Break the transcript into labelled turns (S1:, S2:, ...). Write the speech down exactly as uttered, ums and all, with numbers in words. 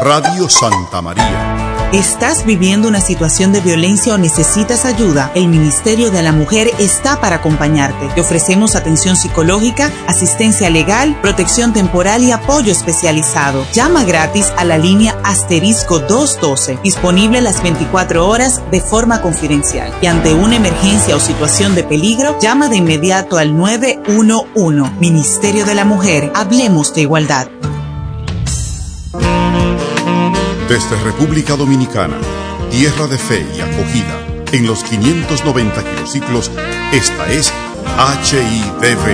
S1: Radio Santa María.
S2: ¿Estás viviendo una situación de violencia o necesitas ayuda? El Ministerio de la Mujer está para acompañarte. Te ofrecemos atención psicológica, asistencia legal, protección temporal y apoyo especializado. Llama gratis a la línea asterisco doscientos doce, disponible las veinticuatro horas de forma confidencial. Y ante una emergencia o situación de peligro, llama de inmediato al nueve uno uno. Ministerio de la Mujer, hablemos de igualdad.
S1: Desde República Dominicana, tierra de fe y acogida, en los quinientos noventa kilociclos, esta es H I D V,